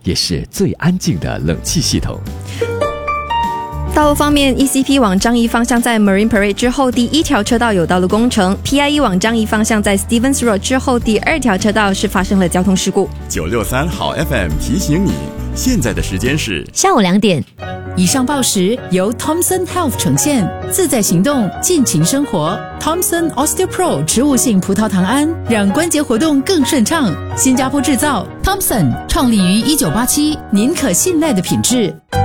也是最安静的冷气系统。 道路方面 ，ECP 往樟宜方向在 Marine Parade 之后第一条车道有道路工程 ；PIE 往樟宜方向在 Stevens Road 之后第二条车道是发生了交通事故。 963好 FM 提醒你，现在的时间是下午2点。 以上报时由 Thomson Health 呈现，自在行动，尽情生活。Thomson OsteoPro 植物性葡萄糖胺，让关节活动更顺畅。新加坡制造 ，Thomson 创立于1987，您可信赖的品质。